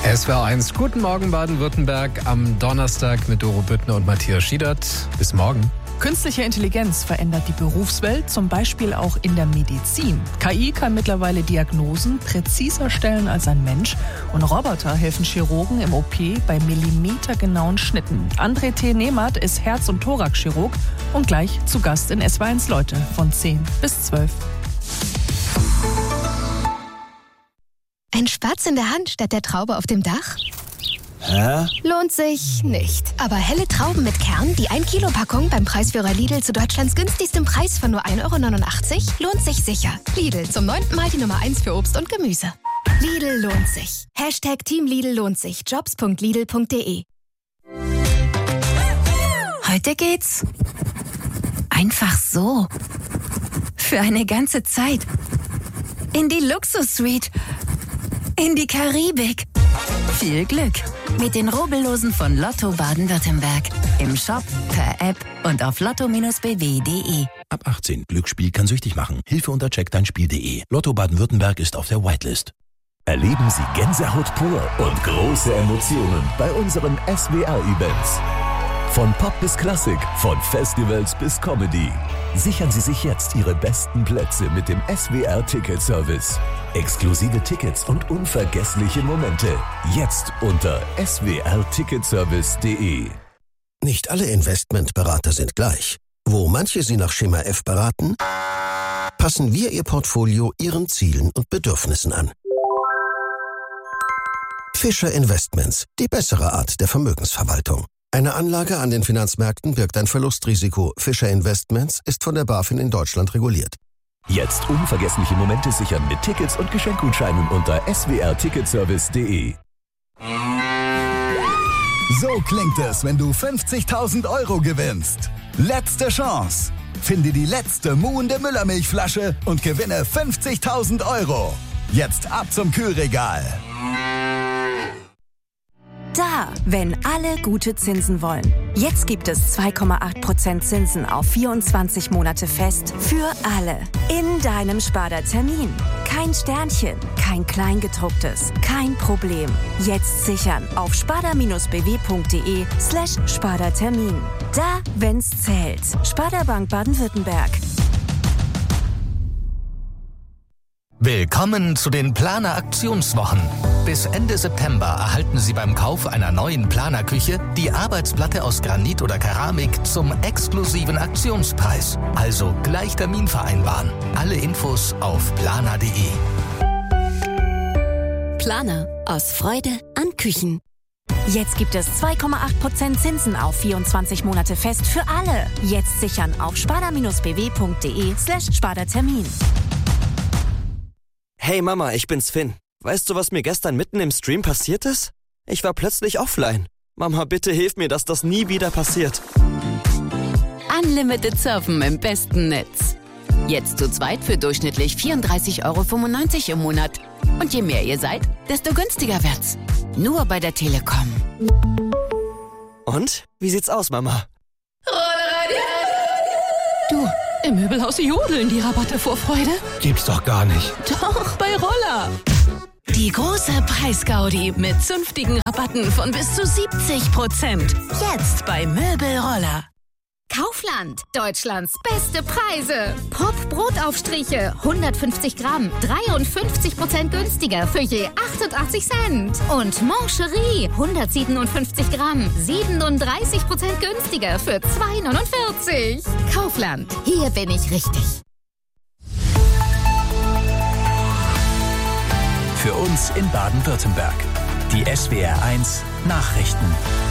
SWR 1, guten Morgen Baden-Württemberg am Donnerstag mit Doro Büttner und Matthias Schiedert. Bis morgen. Künstliche Intelligenz verändert die Berufswelt, zum Beispiel auch in der Medizin. KI kann mittlerweile Diagnosen präziser stellen als ein Mensch und Roboter helfen Chirurgen im OP bei millimetergenauen Schnitten. André T. Nehmert ist Herz- und Thoraxchirurg und gleich zu Gast in SWR 1 Leute von 10 bis 12. Ein Spatz in der Hand statt der Traube auf dem Dach? Hä? Lohnt sich nicht. Aber helle Trauben mit Kern, die 1-Kilo-Packung beim Preisführer Lidl zu Deutschlands günstigstem Preis von nur 1,89 € lohnt sich sicher. Lidl, zum 9. Mal die Nummer 1 für Obst und Gemüse. Lidl lohnt sich. Hashtag Team Lidl lohnt sich. Jobs.lidl.de. Heute geht's einfach so. Für eine ganze Zeit. In die Luxus-Suite. In die Karibik. Viel Glück mit den Rubbellosen von Lotto Baden-Württemberg. Im Shop, per App und auf lotto-bw.de. Ab 18. Glücksspiel kann süchtig machen. Hilfe unter checkdeinspiel.de. Lotto Baden-Württemberg ist auf der Whitelist. Erleben Sie Gänsehaut pur und große Emotionen bei unseren SWR-Events. Von Pop bis Klassik, von Festivals bis Comedy. Sichern Sie sich jetzt Ihre besten Plätze mit dem SWR-Ticket-Service. Exklusive Tickets und unvergessliche Momente. Jetzt unter swrticketservice.de. Nicht alle Investmentberater sind gleich. Wo manche Sie nach Schema F beraten, passen wir Ihr Portfolio Ihren Zielen und Bedürfnissen an. Fischer Investments, die bessere Art der Vermögensverwaltung. Eine Anlage an den Finanzmärkten birgt ein Verlustrisiko. Fischer Investments ist von der BaFin in Deutschland reguliert. Jetzt unvergessliche Momente sichern mit Tickets und Geschenkgutscheinen unter swrticketservice.de. So klingt es, wenn du 50.000 € gewinnst. Letzte Chance. Finde die letzte muhende Müllermilchflasche und gewinne 50.000 €. Jetzt ab zum Kühlregal. Da, wenn alle gute Zinsen wollen. Jetzt gibt es 2,8% Zinsen auf 24 Monate fest für alle. In deinem Sparda-Termin. Kein Sternchen, kein Kleingedrucktes, kein Problem. Jetzt sichern auf sparda-bw.de/Sparda-Termin. Da, wenn's zählt. Sparda Bank Baden-Württemberg. Willkommen zu den Planer-Aktionswochen. Bis Ende September erhalten Sie beim Kauf einer neuen Planerküche die Arbeitsplatte aus Granit oder Keramik zum exklusiven Aktionspreis. Also gleich Termin vereinbaren. Alle Infos auf planer.de. Planer. Aus Freude an Küchen. Jetzt gibt es 2,8% Zinsen auf 24 Monate fest für alle. Jetzt sichern auf sparda-bw.de/Sparda-Termin. Hey Mama, ich bin's Finn. Weißt du, was mir gestern mitten im Stream passiert ist? Ich war plötzlich offline. Mama, bitte hilf mir, dass das nie wieder passiert. Unlimited Surfen im besten Netz. Jetzt zu zweit für durchschnittlich 34,95 € im Monat. Und je mehr ihr seid, desto günstiger wird's. Nur bei der Telekom. Und? Wie sieht's aus, Mama? Du, im Möbelhaus jodeln die Rabatte vor Freude. Gibt's doch gar nicht. Doch, bei Roller. Die große Preisgaudi mit zünftigen Rabatten von bis zu 70%. Jetzt bei Möbelroller. Kaufland, Deutschlands beste Preise. Pop Brotaufstriche, 150 Gramm, 53% günstiger für je 88 Cent. Und Mancherie, 157 Gramm, 37% günstiger für 2,49 €. Kaufland, hier bin ich richtig. Für uns in Baden-Württemberg. Die SWR 1 Nachrichten.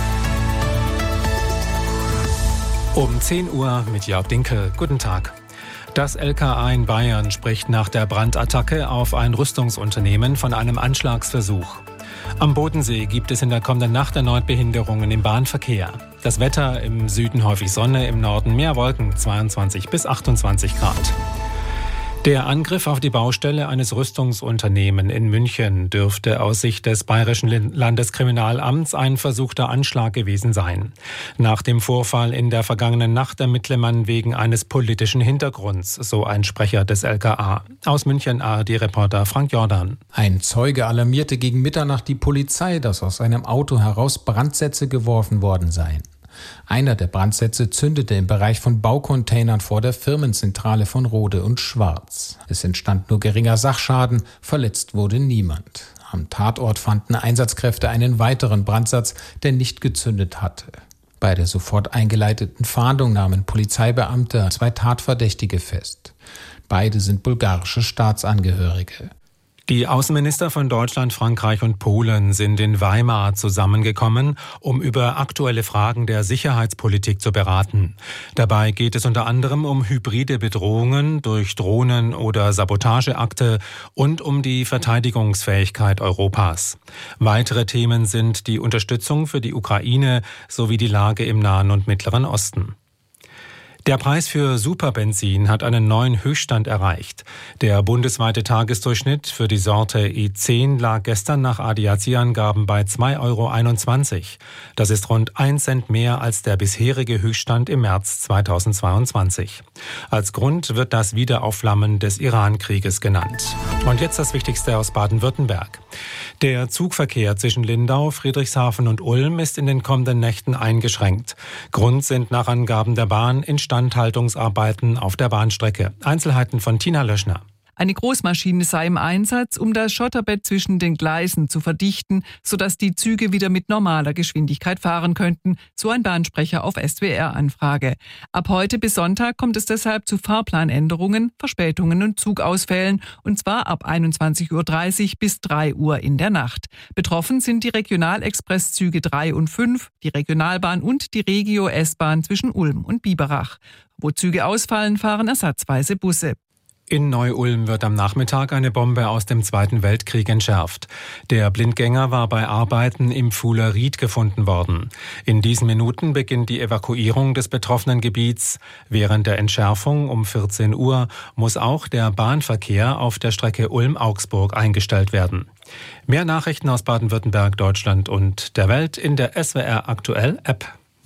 Um 10 Uhr mit Jörg Dinkel. Guten Tag. Das LKA in Bayern spricht nach der Brandattacke auf ein Rüstungsunternehmen von einem Anschlagsversuch. Am Bodensee gibt es in der kommenden Nacht erneut Behinderungen im Bahnverkehr. Das Wetter im Süden häufig Sonne, im Norden mehr Wolken, 22 bis 28 Grad. Der Angriff auf die Baustelle eines Rüstungsunternehmens in München dürfte aus Sicht des Bayerischen Landeskriminalamts ein versuchter Anschlag gewesen sein. Nach dem Vorfall in der vergangenen Nacht ermittle man wegen eines politischen Hintergrunds, so ein Sprecher des LKA. Aus München ARD-Reporter Frank Jordan. Ein Zeuge alarmierte gegen Mitternacht die Polizei, dass aus einem Auto heraus Brandsätze geworfen worden seien. Einer der Brandsätze zündete im Bereich von Baucontainern vor der Firmenzentrale von Rode und Schwarz. Es entstand nur geringer Sachschaden, verletzt wurde niemand. Am Tatort fanden Einsatzkräfte einen weiteren Brandsatz, der nicht gezündet hatte. Bei der sofort eingeleiteten Fahndung nahmen Polizeibeamte 2 Tatverdächtige fest. Beide sind bulgarische Staatsangehörige. Die Außenminister von Deutschland, Frankreich und Polen sind in Weimar zusammengekommen, um über aktuelle Fragen der Sicherheitspolitik zu beraten. Dabei geht es unter anderem um hybride Bedrohungen durch Drohnen oder Sabotageakte und um die Verteidigungsfähigkeit Europas. Weitere Themen sind die Unterstützung für die Ukraine sowie die Lage im Nahen und Mittleren Osten. Der Preis für Superbenzin hat einen neuen Höchststand erreicht. Der bundesweite Tagesdurchschnitt für die Sorte E10 lag gestern nach ADAC-Angaben bei 2,21 €. Das ist rund 1 Cent mehr als der bisherige Höchststand im März 2022. Als Grund wird das Wiederaufflammen des Iran-Krieges genannt. Und jetzt das Wichtigste aus Baden-Württemberg. Der Zugverkehr zwischen Lindau, Friedrichshafen und Ulm ist in den kommenden Nächten eingeschränkt. Grund sind nach Angaben der Bahn Instandhaltungsarbeiten auf der Bahnstrecke. Einzelheiten von Tina Löschner. Eine Großmaschine sei im Einsatz, um das Schotterbett zwischen den Gleisen zu verdichten, sodass die Züge wieder mit normaler Geschwindigkeit fahren könnten, so ein Bahnsprecher auf SWR-Anfrage. Ab heute bis Sonntag kommt es deshalb zu Fahrplanänderungen, Verspätungen und Zugausfällen, und zwar ab 21:30 Uhr bis 3 Uhr in der Nacht. Betroffen sind die Regionalexpresszüge 3 und 5, die Regionalbahn und die Regio-S-Bahn zwischen Ulm und Biberach. Wo Züge ausfallen, fahren ersatzweise Busse. In Neu-Ulm wird am Nachmittag eine Bombe aus dem Zweiten Weltkrieg entschärft. Der Blindgänger war bei Arbeiten im Pfuhler Ried gefunden worden. In diesen Minuten beginnt die Evakuierung des betroffenen Gebiets. Während der Entschärfung um 14 Uhr muss auch der Bahnverkehr auf der Strecke Ulm-Augsburg eingestellt werden. Mehr Nachrichten aus Baden-Württemberg, Deutschland und der Welt in der SWR Aktuell App.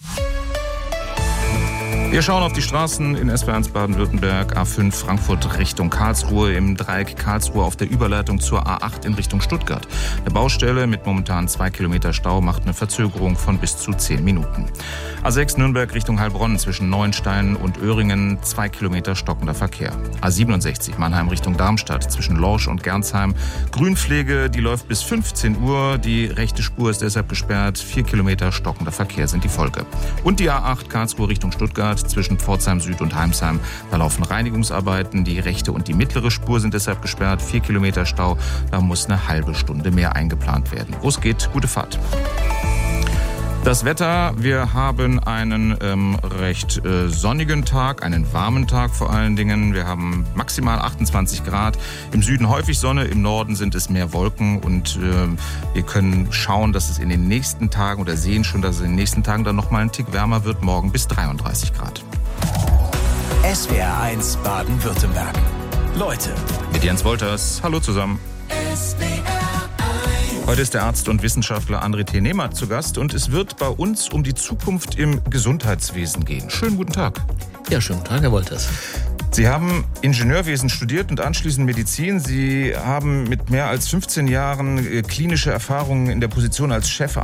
Wir schauen auf die Straßen in SW1 Baden-Württemberg, A5 Frankfurt Richtung Karlsruhe, im Dreieck Karlsruhe auf der Überleitung zur A8 in Richtung Stuttgart. Eine Baustelle mit momentan 2 Kilometer Stau macht eine Verzögerung von bis zu 10 Minuten. A6 Nürnberg Richtung Heilbronn zwischen Neuenstein und Öhringen 2 Kilometer stockender Verkehr. A67 Mannheim Richtung Darmstadt zwischen Lorsch und Gernsheim. Grünpflege, die läuft bis 15 Uhr. Die rechte Spur ist deshalb gesperrt. 4 Kilometer stockender Verkehr sind die Folge. Und die A8 Karlsruhe Richtung Stuttgart zwischen Pforzheim Süd und Heimsheim. Da laufen Reinigungsarbeiten. Die rechte und die mittlere Spur sind deshalb gesperrt. 4 Kilometer Stau. Da muss eine halbe Stunde mehr eingeplant werden. Wo es geht, gute Fahrt. Das Wetter, wir haben einen recht sonnigen Tag, einen warmen Tag vor allen Dingen. Wir haben maximal 28 Grad. Im Süden häufig Sonne, im Norden sind es mehr Wolken. Und wir können schauen, dass es in den nächsten Tagen oder sehen schon, dass es in den nächsten Tagen dann noch mal einen Tick wärmer wird. Morgen bis 33 Grad. SWR1 Baden-Württemberg. Leute. Mit Jens Wolters. Hallo zusammen. Heute ist der Arzt und Wissenschaftler André T. Nehmert zu Gast und es wird bei uns um die Zukunft im Gesundheitswesen gehen. Schönen guten Tag. Ja, schönen guten Tag, Herr Wolters. Sie haben Ingenieurwesen studiert und anschließend Medizin. Sie haben mit mehr als 15 Jahren klinische Erfahrungen in der Position als Chefarzt